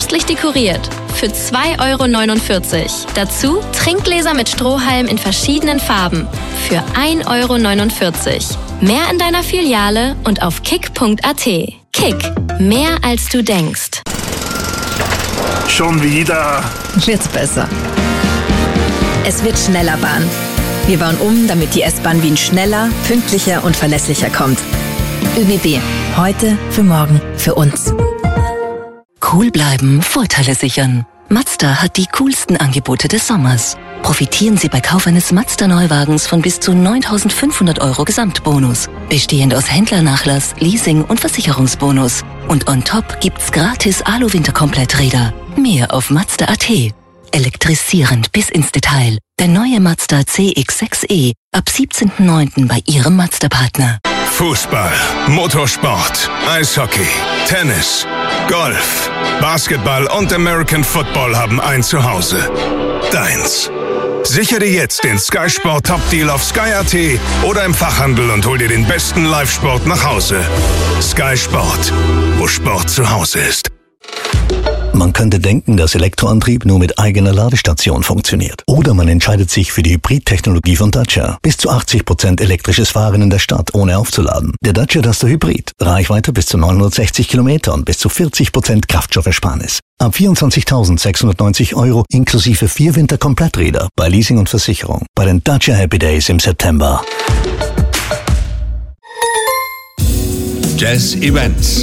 festlich dekoriert. Für 2,49 €. Dazu Trinkgläser mit Strohhalm in verschiedenen Farben. Für 1,49 €. Mehr in deiner Filiale und auf kick.at. Kick. Mehr als du denkst. Schon wieder. Wird's besser. Es wird schneller Bahn. Wir bauen um, damit die S-Bahn Wien schneller, pünktlicher und verlässlicher kommt. ÖBB. Heute, für morgen, für uns. Cool bleiben, Vorteile sichern. Mazda hat die coolsten Angebote des Sommers. Profitieren Sie bei Kauf eines Mazda-Neuwagens von bis zu 9.500 € Gesamtbonus. Bestehend aus Händlernachlass, Leasing und Versicherungsbonus. Und on top gibt's gratis Alu-Winterkompletträder. Mehr auf Mazda.at. Elektrisierend bis ins Detail. Der neue Mazda CX-6e ab 17.09. bei Ihrem Mazda-Partner. Fußball, Motorsport, Eishockey, Tennis, Golf, Basketball und American Football haben ein Zuhause. Deins. Sichere dir jetzt den Sky Sport Top Deal auf Sky.at oder im Fachhandel und hol dir den besten Live-Sport nach Hause. Sky Sport, wo Sport zu Hause ist. Man könnte denken, dass Elektroantrieb nur mit eigener Ladestation funktioniert. Oder man entscheidet sich für die Hybrid-Technologie von Dacia. Bis zu 80% elektrisches Fahren in der Stadt, ohne aufzuladen. Der Dacia Duster Hybrid. Reichweite bis zu 960 Kilometer und bis zu 40% Kraftstoffersparnis. Ab 24.690 € inklusive 4 Winterkompletträder bei Leasing und Versicherung. Bei den Dacia Happy Days im September. Jazz Events.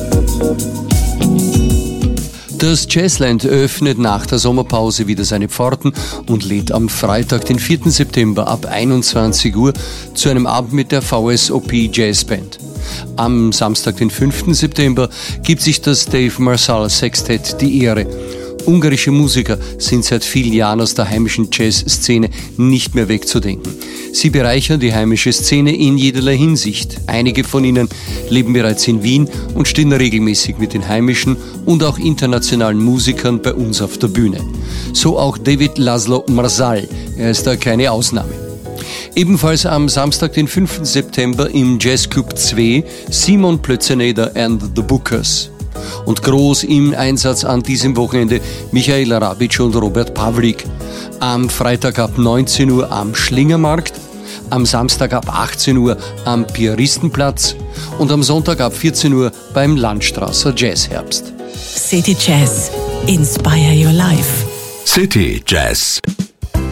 Das Jazzland öffnet nach der Sommerpause wieder seine Pforten und lädt am Freitag, den 4. September ab 21 Uhr zu einem Abend mit der VSOP Jazzband. Am Samstag, den 5. September, gibt sich das Dave Marsal Sextett die Ehre. Ungarische Musiker sind seit vielen Jahren aus der heimischen Jazzszene nicht mehr wegzudenken. Sie bereichern die heimische Szene in jederlei Hinsicht. Einige von ihnen leben bereits in Wien und stehen regelmäßig mit den heimischen und auch internationalen Musikern bei uns auf der Bühne. So auch David Laszlo Marsal, er ist da keine Ausnahme. Ebenfalls am Samstag, den 5. September im Jazzclub 2 Simon Plötzeneder and the Bookers. Und groß im Einsatz an diesem Wochenende Michael Rabitsch und Robert Pawlik. Am Freitag ab 19 Uhr am Schlingermarkt, am Samstag ab 18 Uhr am Piaristenplatz und am Sonntag ab 14 Uhr beim Landstrasser Jazzherbst. City Jazz. Inspire your life. City Jazz.